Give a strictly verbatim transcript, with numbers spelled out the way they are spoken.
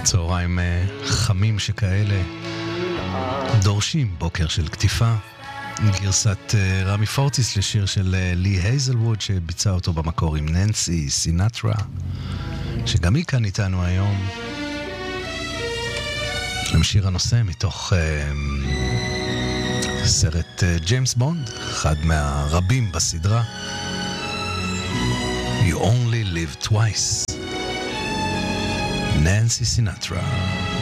צהריים חמים שכאלה דורשים בוקר של כתיפה. גרסת רמי פורטיס לשיר של לי הייזלווד שביצע אותו במקור עם ננסי סינטרה, שגם היא כאן איתנו היום. נמשיך הנושא מתוך uh, סרט uh, ג'יימס בונד, אחד מהרבים בסדרה You Only Live Twice, ננסי סינטרה.